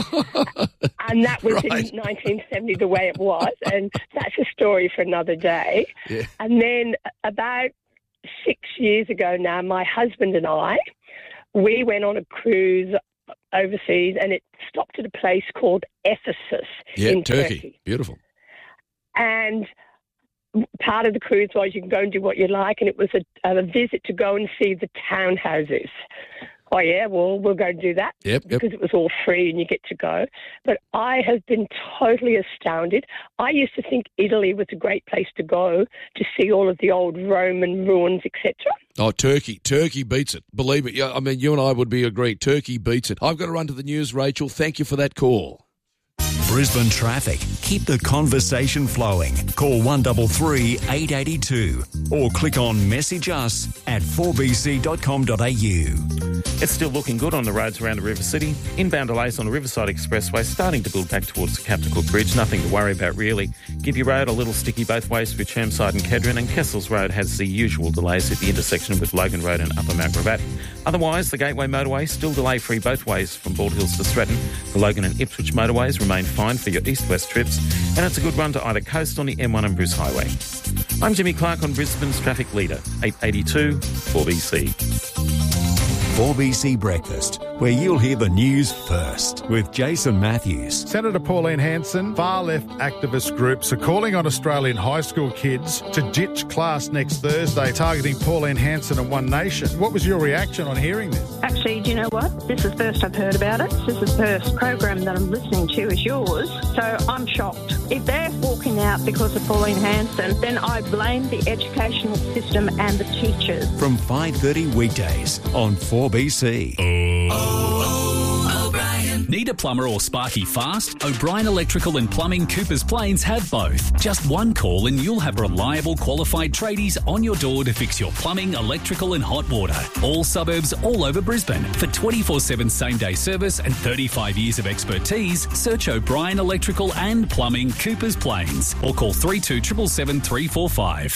And that was right. in nineteen seventy, the way it was. And that's a story for another day. Yeah. And then about six years ago now, my husband and I, we went on a cruise overseas and it stopped at a place called Ephesus yeah, in Turkey. Turkey. Beautiful. And part of the cruise was you can go and do what you like, and it was a, a visit to go and see the townhouses. Oh, yeah, well, we'll go and do that yep, because yep. it was all free and you get to go. But I have been totally astounded. I used to think Italy was a great place to go to see all of the old Roman ruins, et cetera. Oh, Turkey. Turkey beats it. Believe it. Yeah, I mean, you and I would be agreed. Turkey beats it. I've got to run to the news, Rachel. Thank you for that call. Brisbane traffic. Keep the conversation flowing. Call one three three, eight eight two or click on message us at four b c dot com dot a u. It's still looking good on the roads around the River City. Inbound delays on the Riverside Expressway starting to build back towards the Captain Cook Bridge. Nothing to worry about really. Gippy Road a little sticky both ways through Chermside and Kedron, and Kessels Road has the usual delays at the intersection with Logan Road and Upper Mount Gravatt. Otherwise, the Gateway Motorway still delay-free both ways from Bald Hills to Stratton. The Logan and Ipswich motorways remain fine for your east-west trips, and it's a good run to either coast on the M one and Bruce Highway. I'm Jimmy Clark on Brisbane's traffic leader, eight eighty-two four B C. four B C Breakfast, where you'll hear the news first with Jason Matthews. Senator Pauline Hanson, far-left activist groups are calling on Australian high school kids to ditch class next Thursday, targeting Pauline Hanson and One Nation. What was your reaction on hearing this? Actually, do you know what? This is the first I've heard about it. This is the first program that I'm listening to is yours, so I'm shocked. If they're walking out because of Pauline Hanson, then I blame the educational system and the teachers. From five thirty weekdays on four B C. Need a plumber or sparky fast? O'Brien Electrical and Plumbing Coopers Plains have both. Just one call and you'll have reliable qualified tradies on your door to fix your plumbing, electrical and hot water. All suburbs all over Brisbane. For twenty-four seven same-day service and thirty-five years of expertise, search O'Brien Electrical and Plumbing Coopers Plains or call three two seven seven, three four five.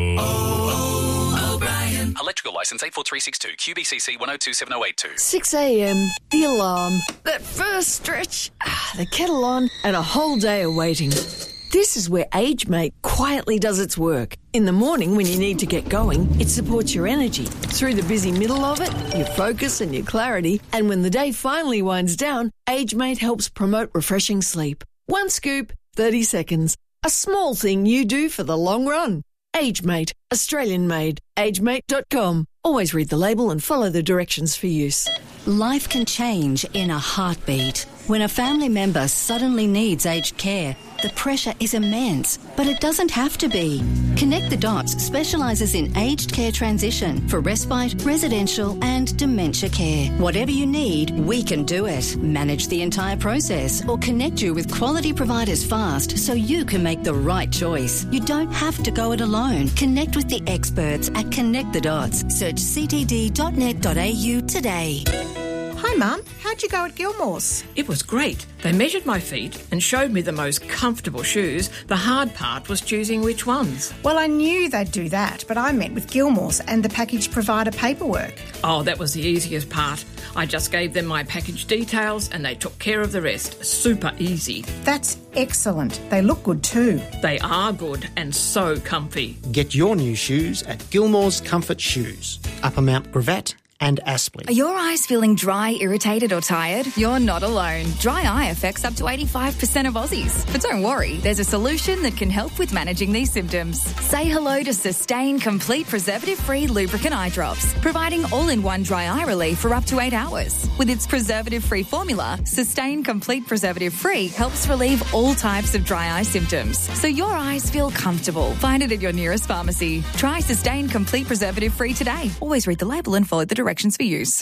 O'Brien. Electrical licence eight four three six two, Q B C C one oh two seven oh eight two. six a.m, the alarm, that first stretch, the kettle on, and a whole day of waiting. This is where AgeMate quietly does its work. In the morning when you need to get going, it supports your energy. Through the busy middle of it, your focus and your clarity. And when the day finally winds down, AgeMate helps promote refreshing sleep. One scoop, thirty seconds. A small thing you do for the long run. AgeMate, Australian made. agemate dot com. Always read the label and follow the directions for use. Life can change in a heartbeat. When a family member suddenly needs aged care, the pressure is immense, but it doesn't have to be. Connect the Dots specialises in aged care transition for respite, residential and dementia care. Whatever you need, we can do it. Manage the entire process or connect you with quality providers fast so you can make the right choice. You don't have to go it alone. Connect with the experts at Connect the Dots. Search c t d dot net dot a u today. Hi Mum, how'd you go at Gilmore's? It was great. They measured my feet and showed me the most comfortable shoes. The hard part was choosing which ones. Well, I knew they'd do that, but I met with Gilmore's and the package provider paperwork. Oh, that was the easiest part. I just gave them my package details and they took care of the rest. Super easy. That's excellent. They look good too. They are good and so comfy. Get your new shoes at Gilmore's Comfort Shoes, Upper Mount Gravatt and Aspley. Are your eyes feeling dry, irritated or tired? You're not alone. Dry eye affects up to eighty-five percent of Aussies. But don't worry, there's a solution that can help with managing these symptoms. Say hello to Sustain Complete Preservative-Free Lubricant Eye Drops, providing all-in-one dry eye relief for up to eight hours. With its preservative-free formula, Sustain Complete Preservative-Free helps relieve all types of dry eye symptoms, so your eyes feel comfortable. Find it at your nearest pharmacy. Try Sustain Complete Preservative-Free today. Always read the label and follow the directions for use.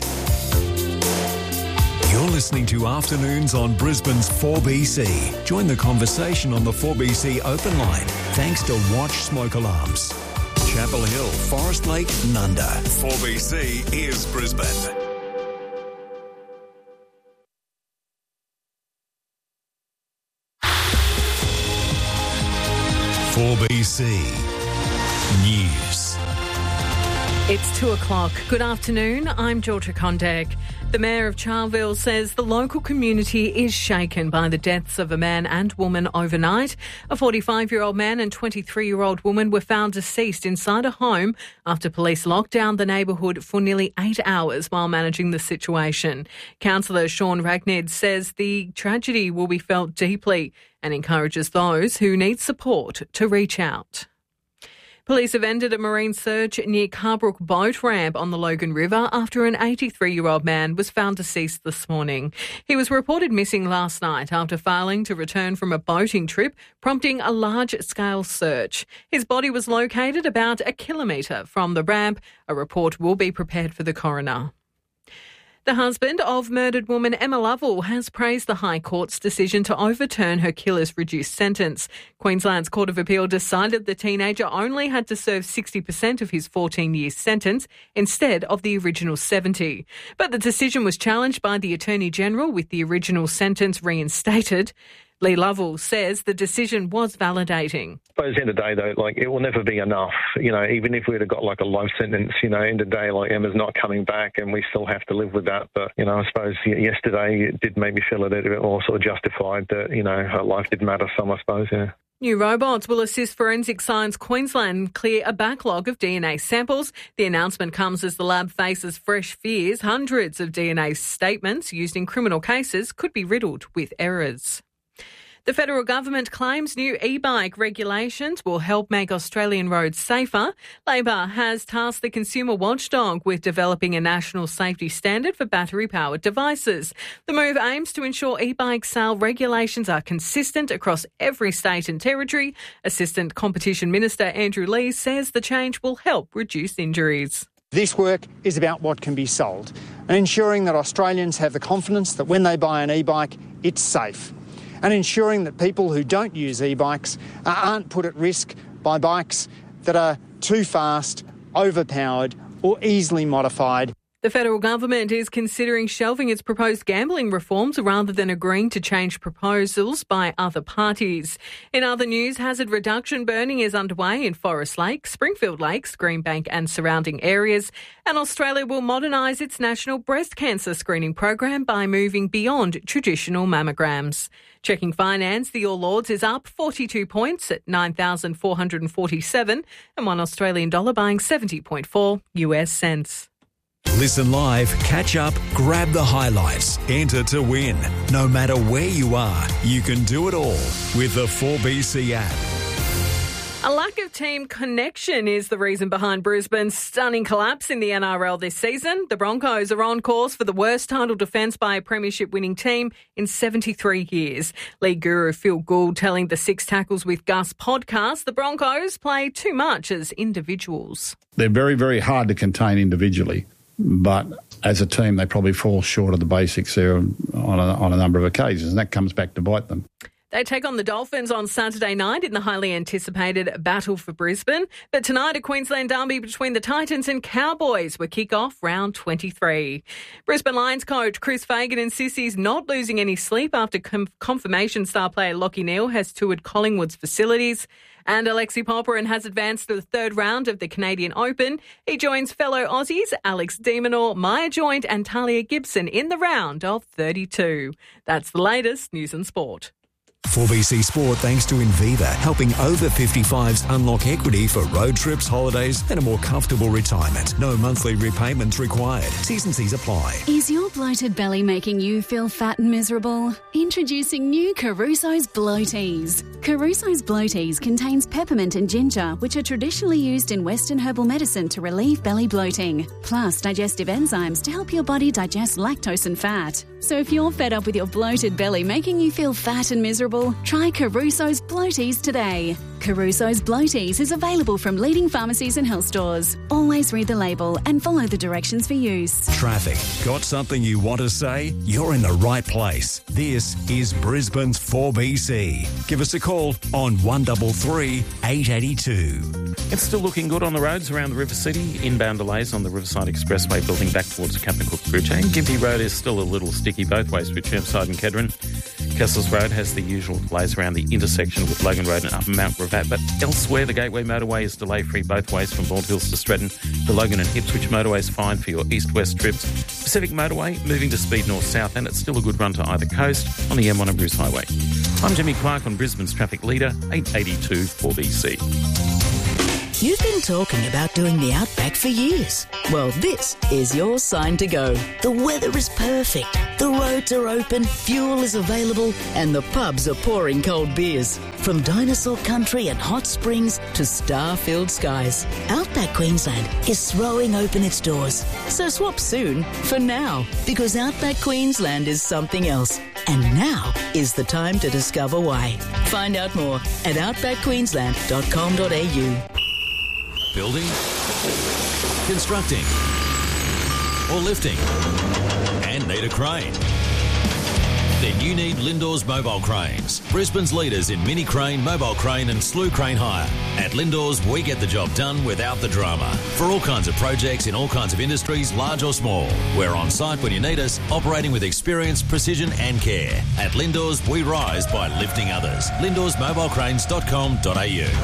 You're listening to Afternoons on Brisbane's four B C. Join the conversation on the four B C open line thanks to Watch Smoke Alarms. Chapel Hill, Forest Lake, Nunda. four B C is Brisbane. four B C News. It's two o'clock. Good afternoon. I'm Georgia Condek. The Mayor of Charleville says the local community is shaken by the deaths of a man and woman overnight. A forty-five-year-old man and twenty-three-year-old woman were found deceased inside a home after police locked down the neighbourhood for nearly eight hours while managing the situation. Councillor Sean Ragnid says the tragedy will be felt deeply and encourages those who need support to reach out. Police have ended a marine search near Carbrook boat ramp on the Logan River after an eighty-three-year-old man was found deceased this morning. He was reported missing last night after failing to return from a boating trip, prompting a large-scale search. His body was located about a kilometre from the ramp. A report will be prepared for the coroner. The husband of murdered woman Emma Lovell has praised the High Court's decision to overturn her killer's reduced sentence. Queensland's Court of Appeal decided the teenager only had to serve sixty percent of his fourteen-year sentence instead of the original seventy. But the decision was challenged by the Attorney-General with the original sentence reinstated. Lee Lovell says the decision was validating. But at the end of the day, though, like, it will never be enough. You know, even if we'd have got like a life sentence, you know, end of the day, like, Emma's not coming back and we still have to live with that. But, you know, I suppose yesterday it did make me feel a little bit more sort of justified that, you know, her life did matter some, I suppose, yeah. New robots will assist Forensic Science Queensland clear a backlog of D N A samples. The announcement comes as the lab faces fresh fears. Hundreds of D N A statements used in criminal cases could be riddled with errors. The federal government claims new e-bike regulations will help make Australian roads safer. Labor has tasked the consumer watchdog with developing a national safety standard for battery-powered devices. The move aims to ensure e-bike sale regulations are consistent across every state and territory. Assistant Competition Minister Andrew Lee says the change will help reduce injuries. This work is about what can be sold and ensuring that Australians have the confidence that when they buy an e-bike, it's safe. And ensuring that people who don't use e-bikes aren't put at risk by bikes that are too fast, overpowered or easily modified. The federal government is considering shelving its proposed gambling reforms rather than agreeing to change proposals by other parties. In other news, hazard reduction burning is underway in Forest Lake, Springfield Lakes, Greenbank and surrounding areas. And Australia will modernise its national breast cancer screening program by moving beyond traditional mammograms. Checking finance, the All Ords is up forty-two points at nine thousand four hundred forty-seven and one Australian dollar buying seventy point four U S cents. Listen live, catch up, grab the highlights, enter to win. No matter where you are, you can do it all with the four B C app. A lack of team connection is the reason behind Brisbane's stunning collapse in the N R L this season. The Broncos are on course for the worst title defence by a premiership-winning team in seventy-three years. League guru Phil Gould telling the Six Tackles with Gus podcast the Broncos play too much as individuals. They're very, very hard to contain individually, but as a team they probably fall short of the basics there on a, on a number of occasions, and that comes back to bite them. They take on the Dolphins on Saturday night in the highly anticipated Battle for Brisbane. But tonight, a Queensland derby between the Titans and Cowboys will kick off round twenty-three. Brisbane Lions coach Chris Fagan insists he's not losing any sleep after com- confirmation star player Lachie Neale has toured Collingwood's facilities. And Alexi Popyrin has advanced to the third round of the Canadian Open. He joins fellow Aussies Alex de Minaur, Maya Joint and Talia Gibson in the round of thirty-two. That's the latest news and sport. four B C Sport thanks to Inviva, helping over fifty-fives unlock equity for road trips, holidays and a more comfortable retirement. No monthly repayments required. T's and C's apply. Is your bloated belly making you feel fat and miserable? Introducing new Caruso's Bloaties. Caruso's Bloaties contains peppermint and ginger, which are traditionally used in Western herbal medicine to relieve belly bloating, plus digestive enzymes to help your body digest lactose and fat. So if you're fed up with your bloated belly making you feel fat and miserable, try Caruso's Bloaties today. Caruso's Bloaties is available from leading pharmacies and health stores. Always read the label and follow the directions for use. Traffic. Got something you want to say? You're in the right place. This is Brisbane's four B C. Give us a call on one three three, eight eight two. It's still looking good on the roads around the River City. Inbound delays on the Riverside Expressway building back towards the Captain Cook Bridge. And Gympie Road is still a little sticky both ways through Chermside and Kedron. Kessels Road has the usual delays around the intersection with Logan Road and up Mount Gravatt, but elsewhere the Gateway Motorway is delay-free both ways from Bald Hills to Stretton. The Logan and Ipswich Motorway is fine for your east-west trips. Pacific Motorway moving to speed north-south, and it's still a good run to either coast on the M one and Bruce Highway. I'm Jimmy Clark on Brisbane's Traffic Leader, eight eighty-two four B C. You've been talking about doing the Outback for years. Well, this is your sign to go. The weather is perfect, the roads are open, fuel is available, and the pubs are pouring cold beers. From dinosaur country and hot springs to star-filled skies, Outback Queensland is throwing open its doors. So swap soon for now, because Outback Queensland is something else. And now is the time to discover why. Find out more at outback queensland dot com dot a u. Building, constructing, or lifting, and need a crane? Then you need Lindor's Mobile Cranes, Brisbane's leaders in mini crane, mobile crane and slew crane hire. At Lindor's, we get the job done without the drama. For all kinds of projects in all kinds of industries, large or small. We're on site when you need us, operating with experience, precision and care. At Lindor's, we rise by lifting others. lindors mobile cranes dot com dot a u.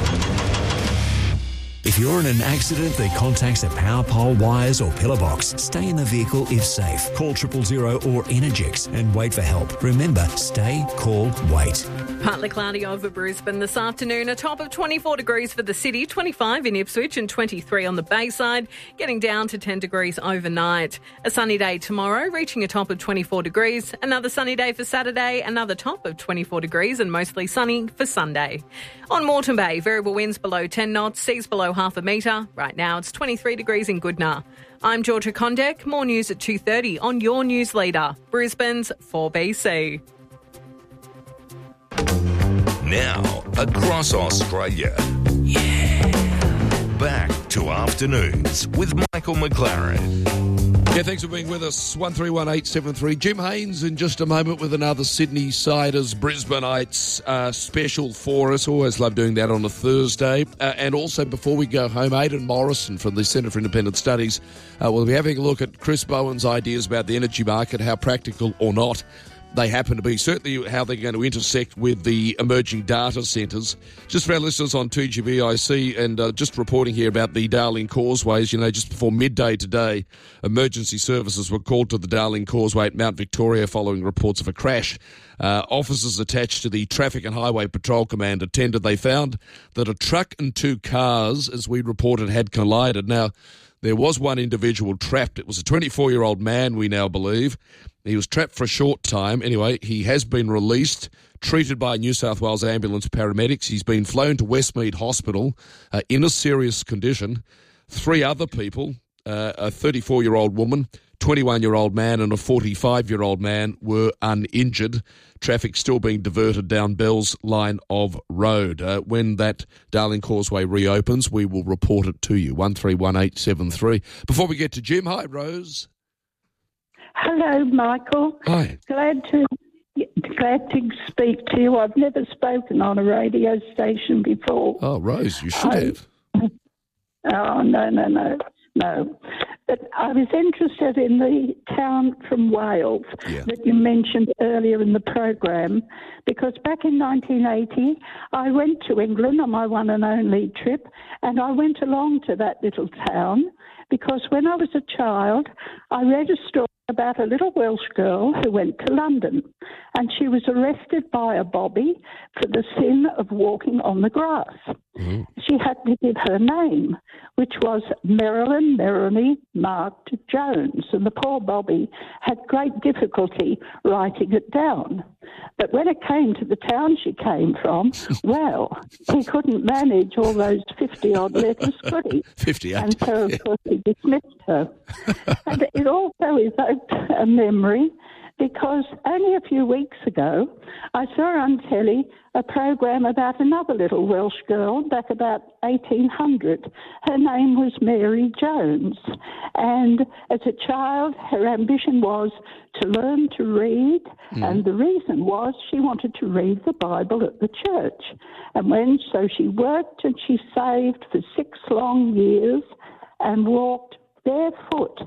If you're in an accident that contacts the power pole, wires or pillar box, stay in the vehicle if safe. Call triple zero or Energix and wait for help. Remember, stay, call, wait. Partly cloudy over Brisbane this afternoon. A top of twenty-four degrees for the city, twenty-five in Ipswich and twenty-three on the Bayside, getting down to ten degrees overnight. A sunny day tomorrow, reaching a top of twenty-four degrees. Another sunny day for Saturday, another top of twenty-four degrees and mostly sunny for Sunday. On Moreton Bay, variable winds below ten knots, seas below half a metre. Right now it's twenty-three degrees in Goodna. I'm Georgia Condek. More news at two thirty on your news leader, Brisbane's four B C. Now, across Australia. Yeah. Back to Afternoons with Michael McLaren. Yeah, thanks for being with us. one three one eight seven three. Jim Haynes in just a moment with another Sydney Siders Brisbaneites uh, special for us. Always love doing that on a Thursday. Uh, and also, before we go home, Aidan Morrison from the Centre for Independent Studies uh, will be having a look at Chris Bowen's ideas about the energy market, how practical or not they happen to be, certainly how they're going to intersect with the emerging data centres. Just for our listeners on two G B I C, and uh, just reporting here about the Darling Causeways, you know, just before midday today, emergency services were called to the Darling Causeway at Mount Victoria following reports of a crash. Uh, officers attached to the Traffic and Highway Patrol Command attended. They found that a truck and two cars, as we reported, had collided. Now, there was one individual trapped. It was a twenty-four-year-old man, we now believe. He was trapped for a short time. Anyway, he has been released, treated by New South Wales ambulance paramedics. He's been flown to Westmead Hospital uh, in a serious condition. Three other people, uh, a thirty-four-year-old woman, twenty-one-year-old man and a forty-five-year-old man were uninjured. Traffic still being diverted down Bell's line of road. Uh, when that Darling Causeway reopens, we will report it to you. one three one eight seven three. Before we get to Jim, hi, Rose. Hello, Michael. Hi. Glad to glad to speak to you. I've never spoken on a radio station before. Oh, Rose, you should I, have. Oh, no, no, no, no. But I was interested in the town from Wales yeah. that you mentioned earlier in the program, because back in nineteen eighty, I went to England on my one and only trip, and I went along to that little town because when I was a child, I read a story about a little Welsh girl who went to London, and she was arrested by a bobby for the sin of walking on the grass. Mm-hmm. She had to give her name, which was Marilyn Merrily Marked Jones, and the poor bobby had great difficulty writing it down. But when it came to the town she came from, well, he couldn't manage all those fifty-odd letters, could he? fifty-eight. And so, of course, he dismissed her. And it also evoked a memory because only a few weeks ago I saw on telly a program about another little Welsh girl back about eighteen hundred. Her name was Mary Jones, and as a child her ambition was to learn to read, mm. and the reason was she wanted to read the Bible at the church. And when so she worked and she saved for six long years and walked barefoot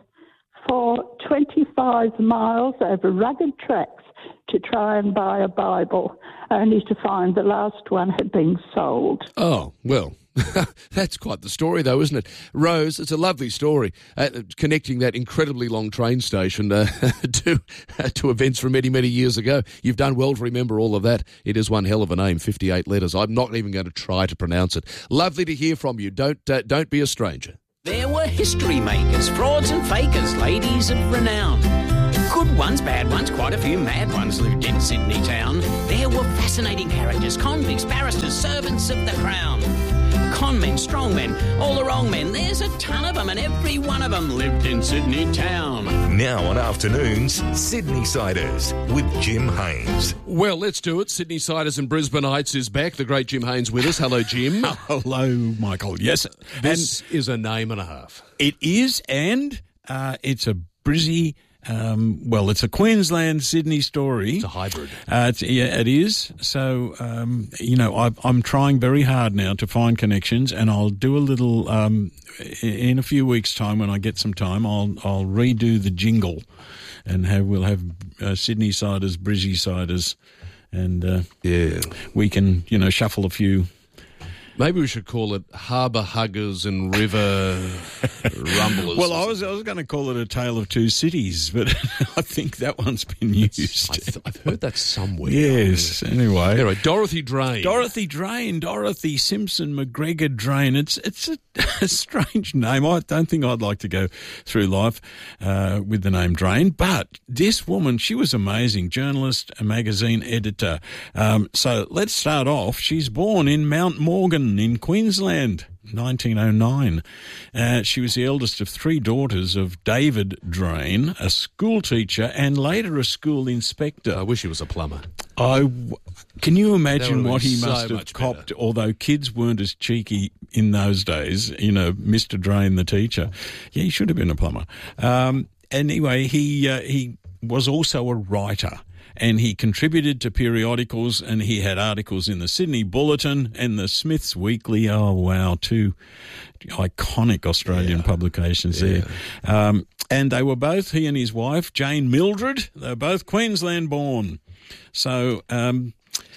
for twenty-five miles over rugged tracks to try and buy a Bible, only to find the last one had been sold. Oh, well, that's quite the story, though, isn't it? Rose, it's a lovely story, uh, connecting that incredibly long train station uh, to uh, to events from many, many years ago. You've done well to remember all of that. It is one hell of a name, fifty-eight letters. I'm not even going to try to pronounce it. Lovely to hear from you. Don't uh, don't be a stranger. There were history makers, frauds and fakers, ladies of renown. Good ones, bad ones, quite a few mad ones lived in Sydney town. There were fascinating characters, convicts, barristers, servants of the crown. Con men, strong men, all the wrong men. There's a ton of them, and every one of them lived in Sydney town. Now on Afternoons, Sydney Siders with Jim Haynes. Well, let's do it. Sydney Siders and Brisbaneites is back. The great Jim Haynes with us. Hello, Jim. Hello, Michael. Yes. This and is a name and a half. It is, and uh, it's a Brizzy... Um, well, it's a Queensland Sydney story. It's a hybrid. Uh, it's, yeah, it is. So, um, you know, I've, I'm trying very hard now to find connections, and I'll do a little um, in a few weeks' time when I get some time. I'll I'll redo the jingle, and have we'll have uh, Sydney Siders, Brizzy Siders, and uh, yeah, we can you know shuffle a few. Maybe we should call it Harbour Huggers and River Rumblers. Well, I was I was going to call it A Tale of Two Cities, but I think that one's been used. I th- I've heard that somewhere. Yes, anyway. Anyway, Dorothy Drain. Dorothy Drain, Dorothy Simpson McGregor Drain. It's it's a, a strange name. I don't think I'd like to go through life uh, with the name Drain, but this woman, she was amazing. Journalist, a magazine editor. Um, so let's start off. She's born in Mount Morgan in Queensland, nineteen oh nine. Uh, she was the eldest of three daughters of David Drain, a school teacher and later a school inspector. I wish he was a plumber. I w- can you imagine what he so must have copped, better. Although kids weren't as cheeky in those days, you know, Mister Drain, the teacher. Yeah, he should have been a plumber. Um, anyway, he uh, he was also a writer. And he contributed to periodicals, and he had articles in the Sydney Bulletin and the Smiths Weekly. Oh, wow, two iconic Australian yeah. publications yeah. there. Um, and they were both, he and his wife, Jane Mildred, they were both Queensland born. So um,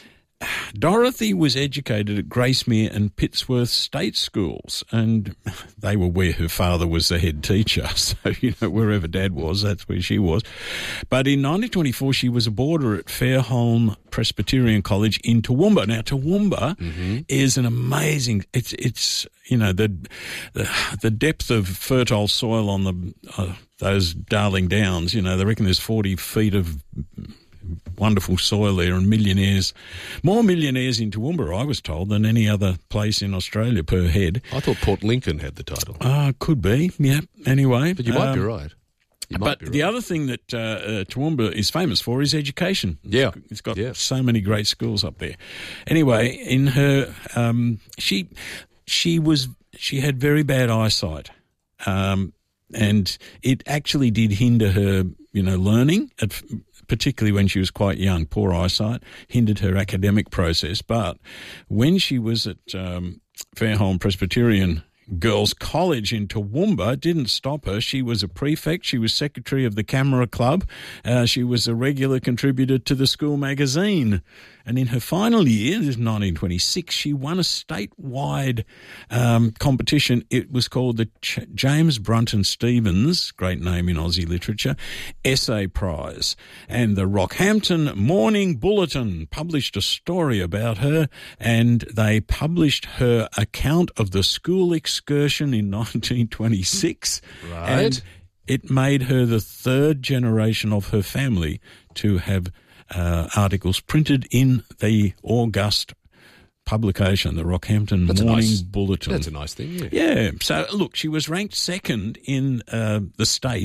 Dorothy was educated at Gracemere and Pittsworth State Schools, and they were where her father was the head teacher. So, you know, wherever Dad was, that's where she was. But in nineteen twenty-four, she was a boarder at Fairholme Presbyterian College in Toowoomba. Now, Toowoomba mm-hmm. is an amazing, it's, it's you know, the, the the depth of fertile soil on the uh, those Darling Downs, you know, they reckon there's forty feet of wonderful soil there, and millionaires, more millionaires in Toowoomba, I was told, than any other place in Australia per head. I thought Port Lincoln had the title. Uh, could be, yeah. Anyway. But you might um, be right. You might but be right. The other thing that uh, uh, Toowoomba is famous for is education. Yeah. It's got yeah. so many great schools up there. Anyway, in her, um, she, she was, she had very bad eyesight. Um, and it actually did hinder her, you know, learning at, particularly when she was quite young. Poor eyesight hindered her academic process. But when she was at um, Fairholme Presbyterian Girls' College in Toowoomba, it didn't stop her. She was a prefect. She was secretary of the Camera Club. Uh, she was a regular contributor to the school magazine. And in her final year, this is nineteen twenty-six, she won a statewide um, competition. It was called the Ch- James Brunton Stevens, great name in Aussie literature, Essay Prize. And the Rockhampton Morning Bulletin published a story about her, and they published her account of the school excursion in nineteen twenty-six. Right. And it made her the third generation of her family to have Uh, articles printed in the august publication, the Rockhampton that's Morning nice, Bulletin. That's a nice thing, yeah. Yeah. So, look, she was ranked second in uh, the state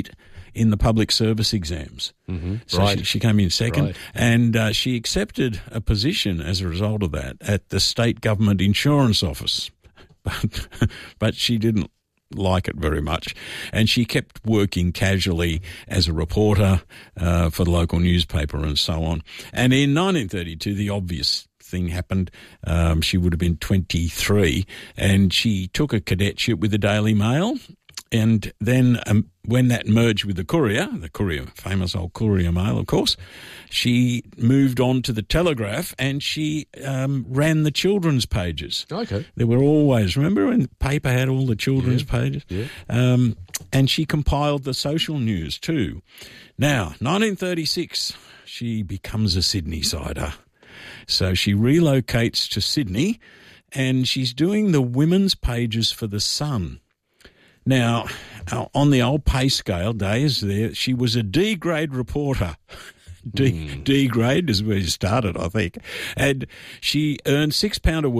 in the public service exams. Mm-hmm. So Right. she, she came in second, Right. and uh, she accepted a position as a result of that at the state government insurance office. But, but she didn't like it very much, and she kept working casually as a reporter uh, for the local newspaper and so on. And in nineteen thirty-two, the obvious thing happened. Um, she would have been twenty-three, and she took a cadetship with the Daily Mail. And then um, when that merged with the Courier, the Courier, famous old Courier Mail, of course, she moved on to the Telegraph, and she um, ran the children's pages. Okay. There were always, remember when the paper had all the children's Yeah. pages? Yeah. Um, and she compiled the social news too. Now, nineteen thirty-six, she becomes a Sydney-sider. So she relocates to Sydney, and she's doing the women's pages for The Sun. Now, uh, on the old pay scale days there, she was a D-grade reporter. D, Mm. D grade is where she started, I think. And she earned six pounds a week